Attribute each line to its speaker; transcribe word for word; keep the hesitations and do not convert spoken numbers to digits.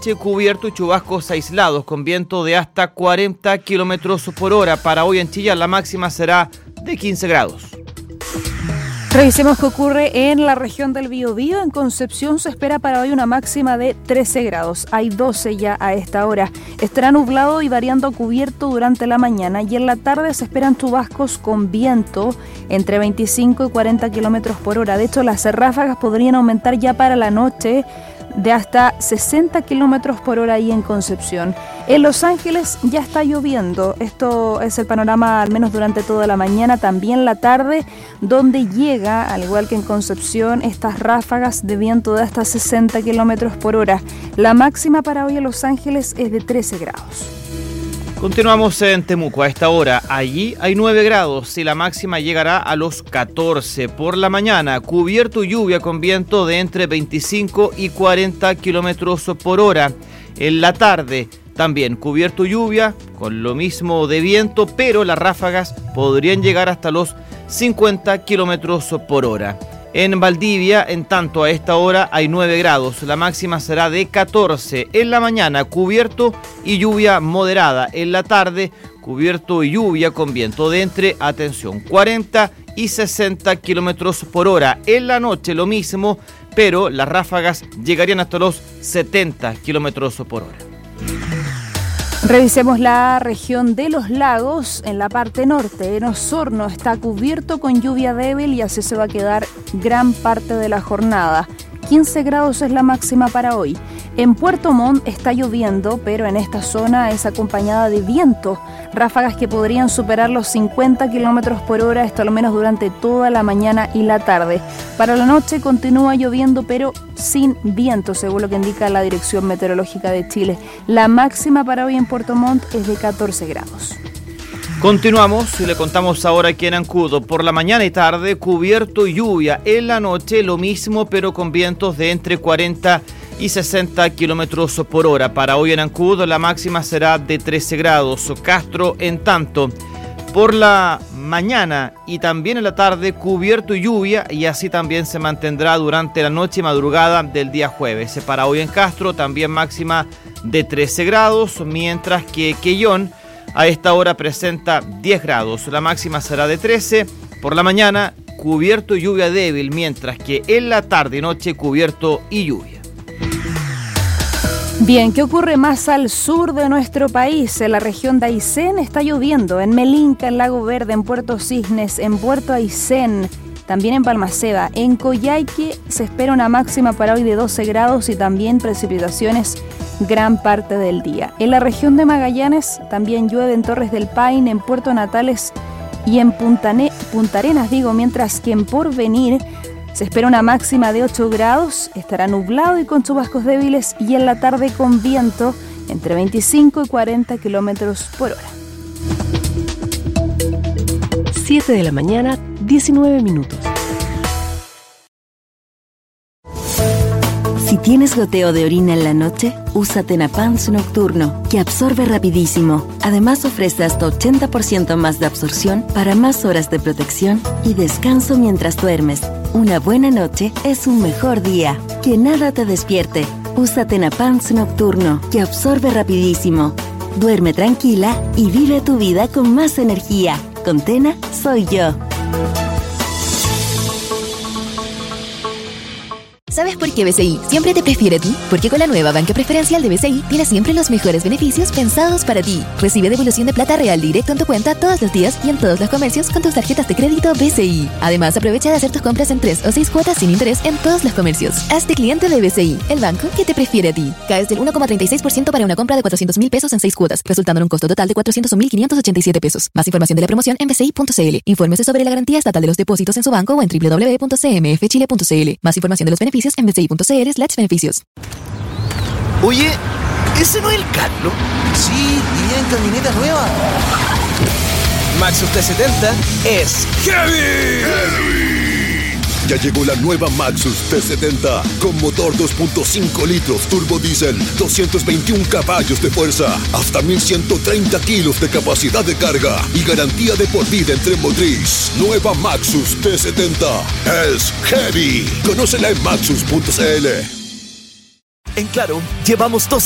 Speaker 1: noche cubierto y chubascos aislados con viento de hasta cuarenta kilómetros por hora. Para hoy en Chillán la máxima será de quince grados.
Speaker 2: Revisemos qué ocurre en la región del Biobío. En Concepción se espera para hoy una máxima de trece grados. Hay doce ya a esta hora. Estará nublado y variando cubierto durante la mañana y en la tarde se esperan chubascos con viento entre veinticinco y cuarenta kilómetros por hora. De hecho, las ráfagas podrían aumentar ya para la noche de hasta sesenta kilómetros por hora ahí en Concepción. En Los Ángeles ya está lloviendo. Esto es el panorama al menos durante toda la mañana, también la tarde, donde llega, al igual que en Concepción, estas ráfagas de viento de hasta sesenta kilómetros por hora. La máxima para hoy en Los Ángeles es de trece grados.
Speaker 1: Continuamos en Temuco a esta hora. Allí hay nueve grados y la máxima llegará a los catorce. Por la mañana, cubierto y lluvia con viento de entre veinticinco y cuarenta kilómetros por hora. En la tarde, también cubierto y lluvia con lo mismo de viento, pero las ráfagas podrían llegar hasta los cincuenta kilómetros por hora. En Valdivia, en tanto, a esta hora hay nueve grados, la máxima será de catorce. En la mañana, cubierto y lluvia moderada. En la tarde, cubierto y lluvia con viento de entre, atención, cuarenta y sesenta kilómetros por hora. En la noche, lo mismo, pero las ráfagas llegarían hasta los setenta kilómetros por hora.
Speaker 2: Revisemos la región de los lagos. En la parte norte, en Osorno, está cubierto con lluvia débil y así se va a quedar gran parte de la jornada. quince grados es la máxima para hoy. En Puerto Montt está lloviendo, pero en esta zona es acompañada de viento. Ráfagas que podrían superar los cincuenta kilómetros por hora, esto al menos durante toda la mañana y la tarde. Para la noche continúa lloviendo, pero sin viento, según lo que indica la Dirección Meteorológica de Chile. La máxima para hoy en Puerto Montt es de catorce grados.
Speaker 1: Continuamos y le contamos ahora aquí en Ancudo. Por la mañana y tarde, cubierto y lluvia. En la noche, lo mismo, pero con vientos de entre cuarenta y sesenta kilómetros por hora. Para hoy en Ancudo, la máxima será de trece grados. Castro, en tanto, por la mañana y también en la tarde, cubierto y lluvia, y así también se mantendrá durante la noche y madrugada del día jueves. Para hoy en Castro, también máxima de trece grados, mientras que Quellón a esta hora presenta diez grados. La máxima será de trece. Por la mañana, cubierto y lluvia débil, mientras que en la tarde y noche, cubierto y lluvia.
Speaker 2: Bien, ¿qué ocurre más al sur de nuestro país? En la región de Aysén está lloviendo. En Melinca, en Lago Verde, en Puerto Cisnes, en Puerto Aysén, también en Balmaceda. En Coyhaique se espera una máxima para hoy de doce grados y también precipitaciones gran parte del día. En la región de Magallanes también llueve en Torres del Paine, en Puerto Natales y en Punta, ne- Punta Arenas, digo, mientras que en Porvenir se espera una máxima de ocho grados, estará nublado y con chubascos débiles y en la tarde con viento entre veinticinco y cuarenta kilómetros por hora.
Speaker 3: siete de la mañana, diecinueve minutos.
Speaker 4: Si tienes goteo de orina en la noche, usa Tenapans Nocturno, que absorbe rapidísimo. Además ofrece hasta ochenta por ciento más de absorción para más horas de protección y descanso mientras duermes. Una buena noche es un mejor día. Que nada te despierte. Usa Tenapans Nocturno, que absorbe rapidísimo. Duerme tranquila y vive tu vida con más energía. Con Tena, soy yo.
Speaker 5: ¿Sabes por qué B C I siempre te prefiere a ti? Porque con la nueva banca preferencial de B C I tienes siempre los mejores beneficios pensados para ti. Recibe devolución de plata real directo en tu cuenta todos los días y en todos los comercios con tus tarjetas de crédito B C I. Además, aprovecha de hacer tus compras en tres o seis cuotas sin interés en todos los comercios. Hazte cliente de B C I, el banco que te prefiere a ti. Caes del uno coma treinta y seis por ciento para una compra de cuatrocientos mil pesos en seis cuotas, resultando en un costo total de cuatrocientos un mil quinientos ochenta y siete pesos. Más información de la promoción en b c i punto c l. Infórmese sobre la garantía estatal de los depósitos en su banco o en w w w punto c m f chile punto c l. Más información de los beneficios en b c i punto c l slash beneficios.
Speaker 6: Oye, ¿ese no es el Carlos?
Speaker 7: Sí, y en camioneta nueva.
Speaker 6: Maxus T setenta es heavy.
Speaker 8: ¡Heavy! Ya llegó la nueva Maxus T setenta con motor dos punto cinco litros turbo diésel, doscientos veintiún caballos de fuerza, hasta mil ciento treinta kilos de capacidad de carga y garantía de por vida en tren motriz. Nueva Maxus T setenta es heavy. Conócela en maxus punto c l.
Speaker 6: En Claro, llevamos dos